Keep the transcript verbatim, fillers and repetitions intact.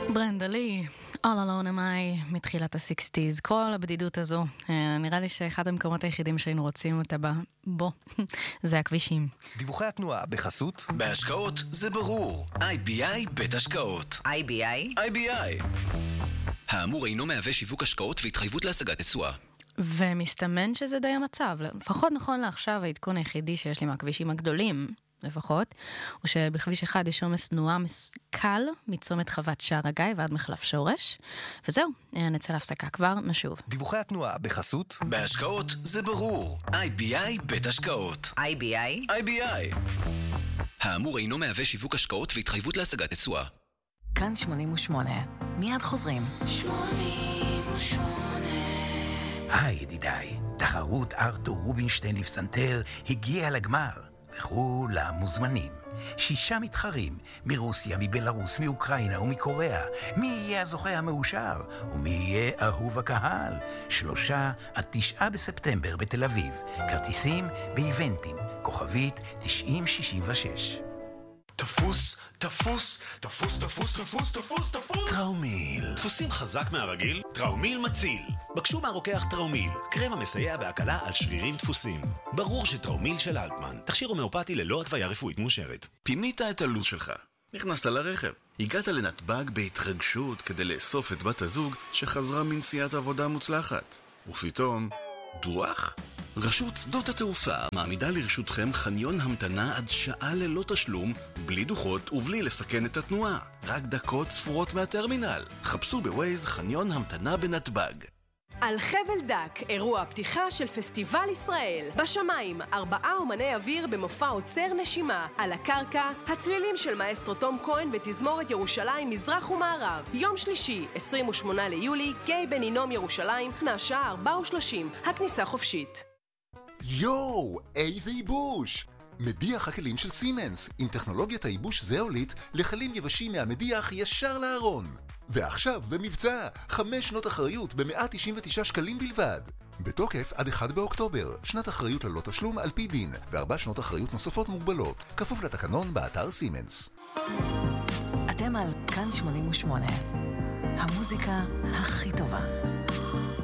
ברנדה לי, All Alone Am I, מתחילת ה-שישים, כל הבדידות הזו, נראה לי שאחד המקומות היחידים שהיינו רוצים אותה בה, בו, זה הכבישים. דיווחי התנועה בחסות? בהשקעות זה ברור, איי בי איי בית השקעות. איי בי איי? איי בי איי. האמור אינו מהווה שיווק השקעות והתחייבות להשגת תשואה. ומסתמן שזה די המצב, לפחות נכון לעכשיו העדכון היחידי שיש לי מהכבישים הגדולים, לפחות, הוא שבכביש אחד יש עומס תנועה קל מצומת חוות שער הגיא ועד מחלף שורש, וזהו, נצא להפסקה כבר, נשוב. דיווחי התנועה בחסות? בהשקעות זה ברור, איי בי איי בית השקעות. איי בי איי? איי בי איי. האמור אינו מהווה שיווק השקעות והתחייבות להשגת תשואה. כאן שמונים ושמונה, מיד חוזרים. שמונים ושמונה. היי ידידיי, תחרות ארתור רובינשטיין לפסנתר הגיעה לגמר. וכולם מוזמנים. שישה מתחרים, מרוסיה, מבלרוס, מאוקראינה ומקוריאה. מי יהיה הזוכה המאושר? ומי יהיה אהוב הקהל? שלושה עד תשעה בספטמבר בתל אביב. כרטיסים באיבנטים, כוכבית תשעים שישים ושש. תפוס, תפוס, תפוס, תפוס, תפוס, תפוס, תפוס. טראומיל. תפוסים חזק מהרגיל? טראומיל מציל. בקשו מהרוקח טראומיל, קרם המסייע בהקלה על שרירים תפוסים. ברור שטראומיל של אלטמן, תכשיר הומאופתי ללא התוויה רפואית מאושרת. פינית את הלו"ז שלך. נכנסת לרכב. הגעת לנתב"ג בהתרגשות כדי לאסוף את בת הזוג שחזרה מנסיעת עבודה מוצלחת. ופתאום, דוח? רשות שדות התעופה מעמידה לרשותכם חניון המתנה עד שעה ללא תשלום, בלי דוחות ובלי לסכן את התנועה. רק דקות ספורות מהטרמינל. חפשו בווייז חניון המתנה בנתב"ג. על חבל דק, אירוע פתיחה של פסטיבל ישראל. בשמיים, ארבעה אומני אוויר במופע עוצר נשימה. על הקרקע, הצלילים של מאסטרו תום כהן ותזמורת ירושלים מזרח ומערב. יום שלישי, עשרים ושמונה ליולי, גיא בן הינום ירושלים, מהשעה ארבע ושלושים. הכניסה חופשית. יואו, איזה ייבוש! מדיח הכלים של סימנס, עם טכנולוגיית הייבוש זאולית לכלים יבשים מהמדיח ישר לארון. ועכשיו במבצע, חמש שנות אחריות ב-מאה תשעים ותשעה שקלים בלבד. בתוקף עד אחד באוקטובר, שנת אחריות ללא תשלום על פי דין, וארבע שנות אחריות נוספות מוגבלות, כפוף לתקנון באתר סימנס. אתם על כאן שמונים ושמונה, המוזיקה הכי טובה.